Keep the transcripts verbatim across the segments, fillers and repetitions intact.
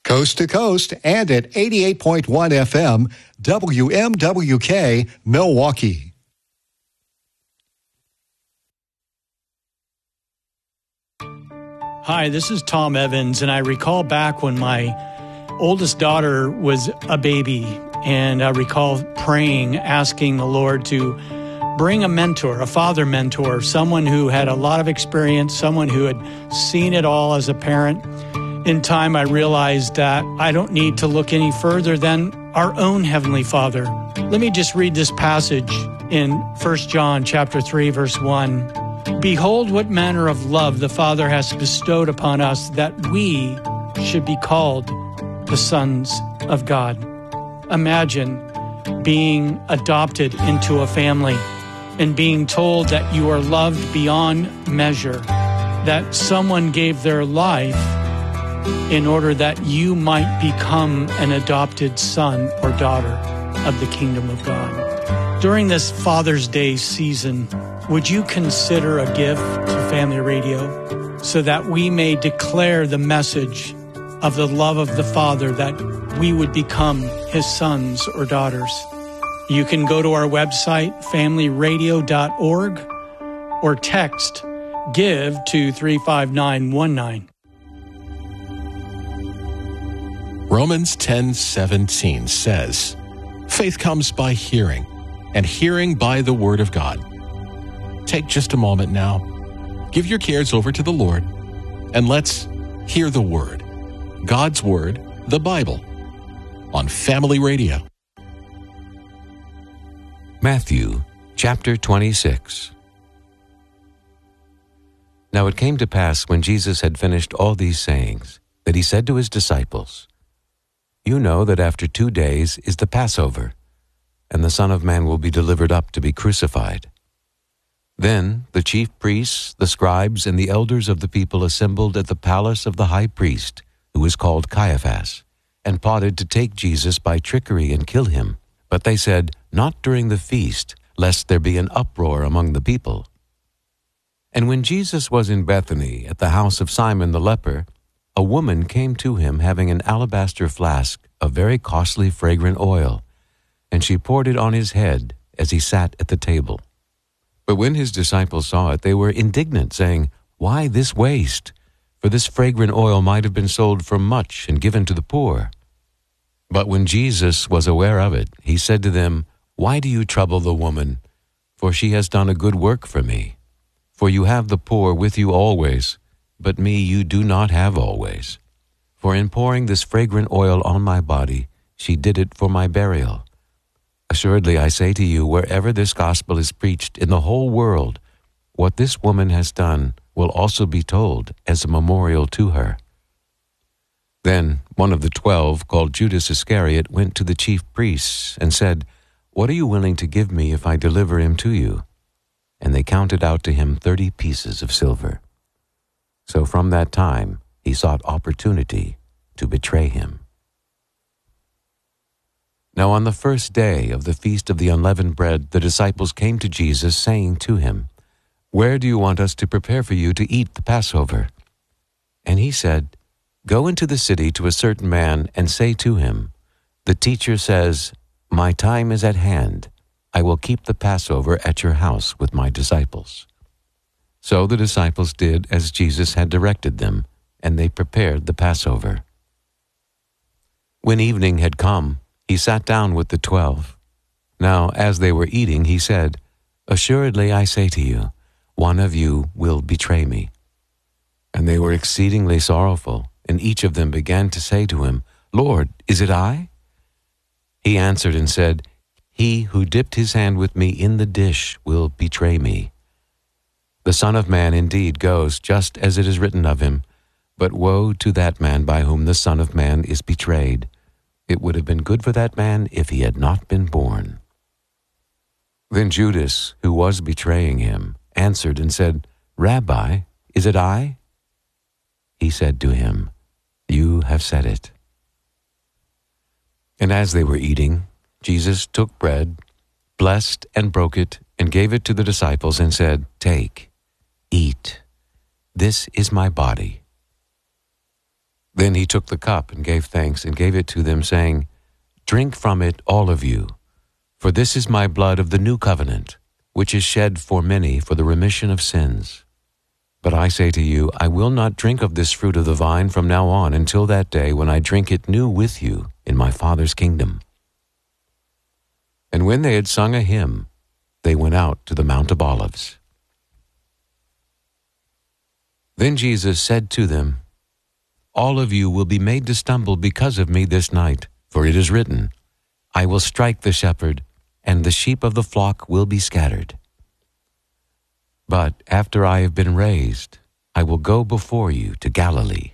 Coast to coast and at eighty-eight point one F M, W M W K, Milwaukee. Hi, this is Tom Evans, and I recall back when my oldest daughter was a baby, and I recall praying, asking the Lord to bring a mentor, a father mentor, someone who had a lot of experience, someone who had seen it all as a parent. In time, I realized that I don't need to look any further than our own Heavenly Father. Let me just read this passage in First John chapter three, verse one. Behold, what manner of love the Father has bestowed upon us, that we should be called the sons of God. Imagine being adopted into a family and being told that you are loved beyond measure, that someone gave their life in order that you might become an adopted son or daughter of the kingdom of God. During this Father's Day season, would you consider a gift to Family Radio so that we may declare the message of the love of the Father, that we would become His sons or daughters? You can go to our website, family radio dot org, or text GIVE to three five nine one nine. Romans ten seventeen says, faith comes by hearing, and hearing by the Word of God. Take just a moment now, give your cares over to the Lord, and let's hear the Word, God's Word, the Bible, on Family Radio. Matthew chapter twenty-six. Now it came to pass, when Jesus had finished all these sayings, that he said to his disciples, You know that after two days is the Passover, and the Son of Man will be delivered up to be crucified. Then the chief priests, the scribes, and the elders of the people assembled at the palace of the high priest, who was called Caiaphas, and plotted to take Jesus by trickery and kill him. But they said, Not during the feast, lest there be an uproar among the people. And when Jesus was in Bethany, at the house of Simon the leper, a woman came to him having an alabaster flask of very costly fragrant oil, and she poured it on his head as he sat at the table. But when his disciples saw it, they were indignant, saying, Why this waste? For this fragrant oil might have been sold for much and given to the poor. But when Jesus was aware of it, he said to them, Why do you trouble the woman? For she has done a good work for me. For you have the poor with you always, but me you do not have always. For in pouring this fragrant oil on my body, she did it for my burial. Assuredly, I say to you, wherever this gospel is preached in the whole world, what this woman has done will also be told as a memorial to her. Then one of the twelve, called Judas Iscariot, went to the chief priests and said, What are you willing to give me if I deliver him to you? And they counted out to him thirty pieces of silver. So from that time he sought opportunity to betray him. Now on the first day of the feast of the unleavened bread, the disciples came to Jesus, saying to him, Where do you want us to prepare for you to eat the Passover? And he said, Go into the city to a certain man and say to him, The teacher says, My time is at hand. I will keep the Passover at your house with my disciples. So the disciples did as Jesus had directed them, and they prepared the Passover. When evening had come, he sat down with the twelve. Now, as they were eating, he said, Assuredly, I say to you, one of you will betray me. And they were exceedingly sorrowful, and each of them began to say to him, Lord, is it I? He answered and said, He who dipped his hand with me in the dish will betray me. The Son of Man indeed goes just as it is written of him, but woe to that man by whom the Son of Man is betrayed. It would have been good for that man if he had not been born. Then Judas, who was betraying him, answered and said, Rabbi, is it I? He said to him, You have said it. And as they were eating, Jesus took bread, blessed and broke it, and gave it to the disciples and said, Take, eat. This is my body. Then he took the cup and gave thanks and gave it to them, saying, "Drink from it, all of you, for this is my blood of the new covenant, which is shed for many for the remission of sins. But I say to you, I will not drink of this fruit of the vine from now on until that day when I drink it new with you in my Father's kingdom." And when they had sung a hymn, they went out to the Mount of Olives. Then Jesus said to them, "All of you will be made to stumble because of me this night, for it is written, I will strike the shepherd, and the sheep of the flock will be scattered. But after I have been raised, I will go before you to Galilee."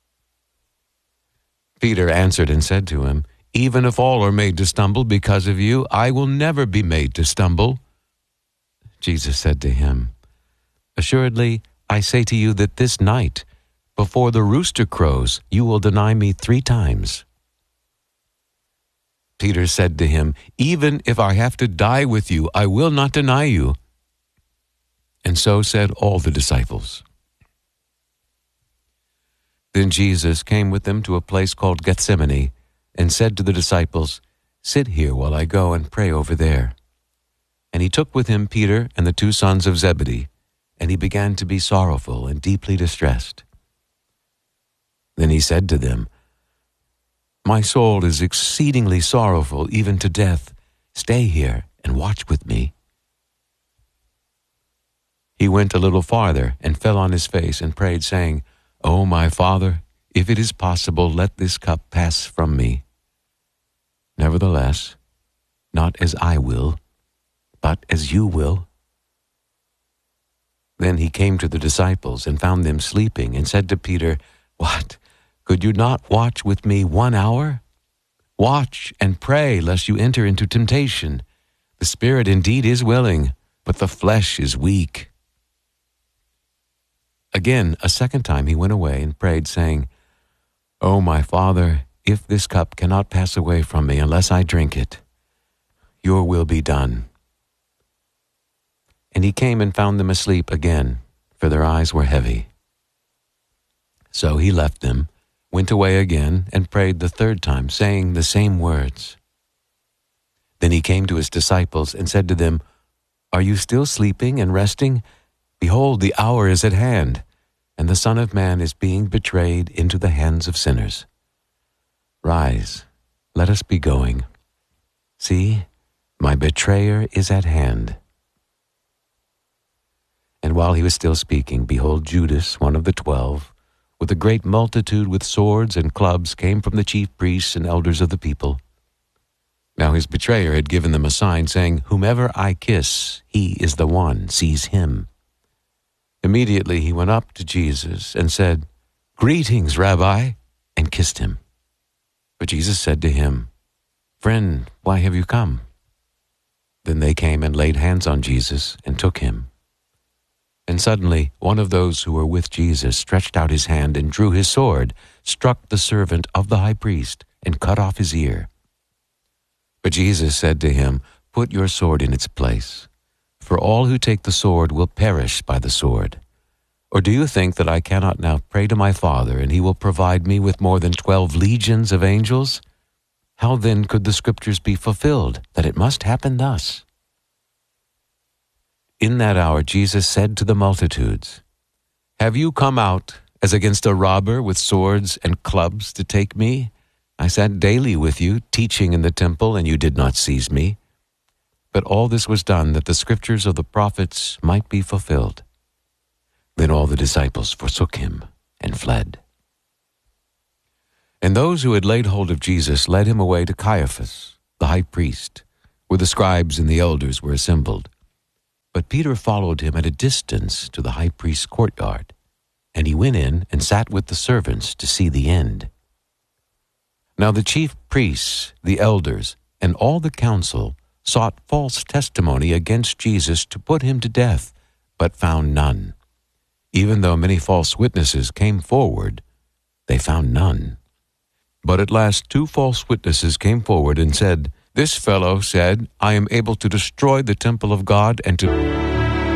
Peter answered and said to him, "Even if all are made to stumble because of you, I will never be made to stumble." Jesus said to him, "Assuredly, I say to you that this night, before the rooster crows, you will deny me three times." Peter said to him, "Even if I have to die with you, I will not deny you." And so said all the disciples. Then Jesus came with them to a place called Gethsemane, and said to the disciples, "Sit here while I go and pray over there." And he took with him Peter and the two sons of Zebedee, and he began to be sorrowful and deeply distressed. Then he said to them, "My soul is exceedingly sorrowful, even to death. Stay here and watch with me." He went a little farther and fell on his face and prayed, saying, "O my Father, if it is possible, let this cup pass from me. Nevertheless, not as I will, but as you will." Then he came to the disciples and found them sleeping, and said to Peter, "What? Could you not watch with me one hour? Watch and pray, lest you enter into temptation. The spirit indeed is willing, but the flesh is weak." Again, a second time he went away and prayed, saying, "O my Father, if this cup cannot pass away from me unless I drink it, your will be done." And he came and found them asleep again, for their eyes were heavy. So he left them, went away again, and prayed the third time, saying the same words. Then he came to his disciples and said to them, "Are you still sleeping and resting? Behold, the hour is at hand, and the Son of Man is being betrayed into the hands of sinners. Rise, let us be going. See, my betrayer is at hand." And while he was still speaking, behold, Judas, one of the twelve, with a great multitude with swords and clubs, came from the chief priests and elders of the people. Now his betrayer had given them a sign, saying, "Whomever I kiss, he is the one, seize him." Immediately he went up to Jesus and said, "Greetings, Rabbi," and kissed him. But Jesus said to him, "Friend, why have you come?" Then they came and laid hands on Jesus and took him. And suddenly one of those who were with Jesus stretched out his hand and drew his sword, struck the servant of the high priest, and cut off his ear. But Jesus said to him, "Put your sword in its place, for all who take the sword will perish by the sword. Or do you think that I cannot now pray to my Father, and he will provide me with more than twelve legions of angels? How then could the scriptures be fulfilled, that it must happen thus?" In that hour Jesus said to the multitudes, "Have you come out as against a robber with swords and clubs to take me? I sat daily with you, teaching in the temple, and you did not seize me. But all this was done that the scriptures of the prophets might be fulfilled." Then all the disciples forsook him and fled. And those who had laid hold of Jesus led him away to Caiaphas, the high priest, where the scribes and the elders were assembled. But Peter followed him at a distance to the high priest's courtyard, and he went in and sat with the servants to see the end. Now the chief priests, the elders, and all the council sought false testimony against Jesus to put him to death, but found none. Even though many false witnesses came forward, they found none. But at last two false witnesses came forward and said, "This fellow said, I am able to destroy the temple of God and to..."